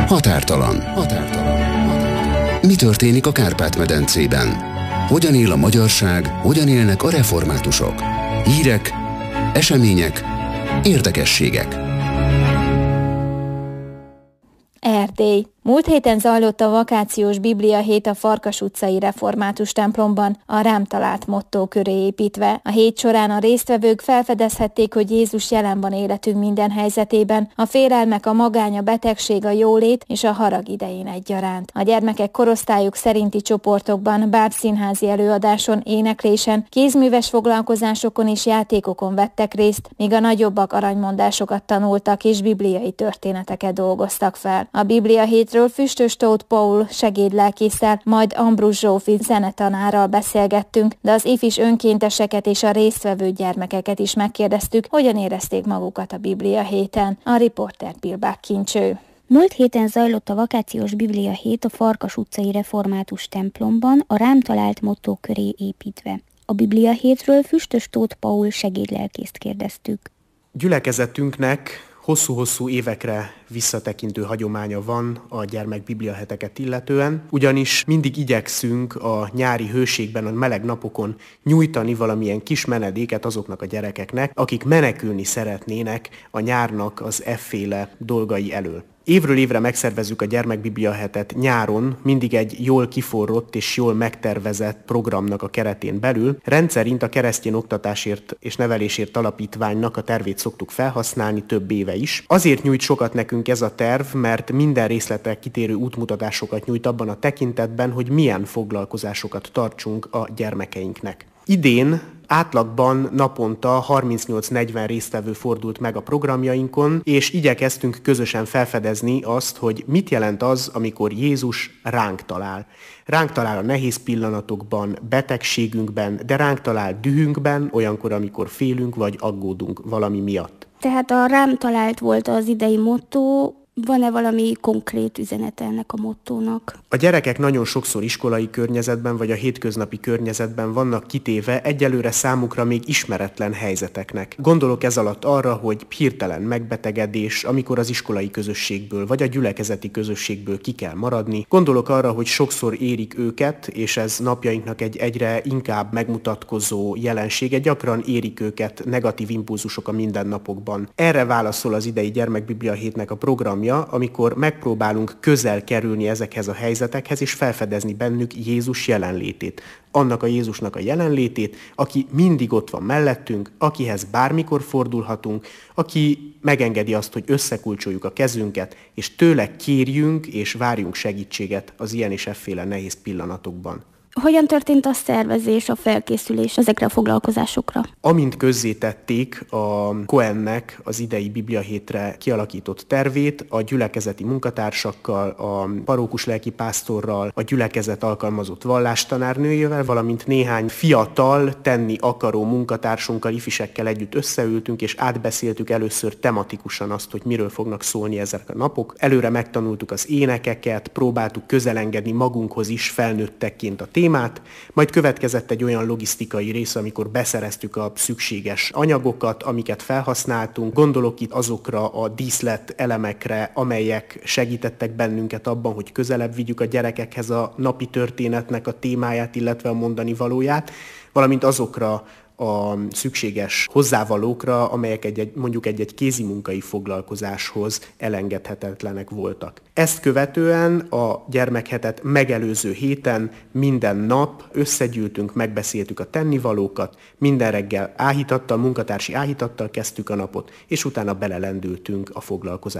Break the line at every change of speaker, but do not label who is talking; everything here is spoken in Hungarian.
Határtalan. Mi történik a Kárpát-medencében? Hogyan él a magyarság, hogyan élnek a reformátusok? Hírek, események, érdekességek.
Erdély. Múlt héten zajlott a vakációs Biblia hét a Farkas utcai református templomban, a Rám talált mottó köré építve. A hét során a résztvevők felfedezhették, hogy Jézus jelen van életünk minden helyzetében, a félelmek, a magány, a betegség, a jólét és a harag idején egyaránt. A gyermekek korosztályuk szerinti csoportokban, bábszínházi előadáson, éneklésen, kézműves foglalkozásokon és játékokon vettek részt, míg a nagyobbak aranymondásokat tanultak és bibliai történeteket dolgoztak fel. A Biblia hétről Füstös Tóth Paul segédlelkésszel, majd Ambrus Zsófi zenetanárral beszélgettünk, de az ifis önkénteseket és a résztvevő gyermekeket is megkérdeztük, hogyan érezték magukat a Biblia héten. A riporter Pilbák Kincső.
Múlt héten zajlott a vakációs Biblia hét a Farkas utcai református templomban, a Rám talált mottó köré építve. A Biblia hétről Füstös Tóth Paul segédlelkészt kérdeztük.
Gyülekezetünknek hosszú-hosszú évekre visszatekintő hagyománya van a gyermekbibliaheteket illetően, ugyanis mindig igyekszünk a nyári hőségben, a meleg napokon nyújtani valamilyen kis menedéket azoknak a gyerekeknek, akik menekülni szeretnének a nyárnak az efféle dolgai elől. Évről évre megszervezzük a gyermekbibliahetet nyáron, mindig egy jól kiforrott és jól megtervezett programnak a keretén belül. Rendszerint a Keresztény Oktatásért és Nevelésért Alapítványnak a tervét szoktuk felhasználni több éve is. Azért nyújt sokat nekünk ez a terv, mert minden részletre kitérő útmutatásokat nyújt abban a tekintetben, hogy milyen foglalkozásokat tartsunk a gyermekeinknek. Idén átlagban naponta 38-40 résztvevő fordult meg a programjainkon, és igyekeztünk közösen felfedezni azt, hogy mit jelent az, amikor Jézus ránk talál. Ránk talál a nehéz pillanatokban, betegségünkben, de ránk talál dühünkben, olyankor, amikor félünk vagy aggódunk valami miatt.
Tehát a Rám talált volt az idei mottó. Van-e valami konkrét üzenete ennek a mottónak?
A gyerekek nagyon sokszor iskolai környezetben vagy a hétköznapi környezetben vannak kitéve egyelőre számukra még ismeretlen helyzeteknek. Gondolok ez alatt arra, hogy hirtelen megbetegedés, amikor az iskolai közösségből vagy a gyülekezeti közösségből ki kell maradni. Gondolok arra, hogy sokszor érik őket, és ez napjainknak egy egyre inkább megmutatkozó jelensége, gyakran érik őket negatív impulzusok a mindennapokban. Erre válaszol az idei gyermekbiblia hétnek a programja, amikor megpróbálunk közel kerülni ezekhez a helyzetekhez, és felfedezni bennük Jézus jelenlétét. Annak a Jézusnak a jelenlétét, aki mindig ott van mellettünk, akihez bármikor fordulhatunk, aki megengedi azt, hogy összekulcsoljuk a kezünket, és tőle kérjünk és várjunk segítséget az ilyen és efféle nehéz pillanatokban.
Hogyan történt a szervezés, a felkészülés ezekre a foglalkozásokra?
Amint közzétették a Cohennek az idei Biblia hétre kialakított tervét, a gyülekezeti munkatársakkal, a parókus lelkipásztorral, a gyülekezet alkalmazott vallástanárnőjével, valamint néhány fiatal, tenni akaró munkatársunkkal, ifisekkel együtt összeültünk, és átbeszéltük először tematikusan azt, hogy miről fognak szólni ezek a napok. Előre megtanultuk az énekeket, próbáltuk közelengedni magunkhoz is felnőttekként a témát, majd következett egy olyan logisztikai rész, amikor beszereztük a szükséges anyagokat, amiket felhasználtunk. Gondolok itt azokra a díszlet elemekre, amelyek segítettek bennünket abban, hogy közelebb vigyük a gyerekekhez a napi történetnek a témáját, illetve a mondani valóját, valamint azokra a szükséges hozzávalókra, amelyek mondjuk egy kézimunkai foglalkozáshoz elengedhetetlenek voltak. Ezt követően a gyermekhetet megelőző héten minden nap összegyűltünk, megbeszéltük a tennivalókat, minden reggel áhítattal, munkatársi áhítattal kezdtük a napot, és utána belelendültünk a foglalkozásba.